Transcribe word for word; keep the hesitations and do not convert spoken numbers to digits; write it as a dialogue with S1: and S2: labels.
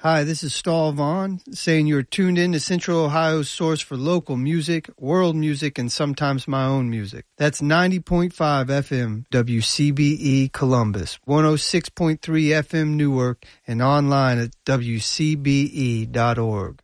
S1: Hi, this is Stahl Vaughn saying you're tuned in to Central Ohio's source for local music, world music, and sometimes my own music. That's ninety point five F M W C B E Columbus, one oh six point three F M Newark, and online at W C B E dot org.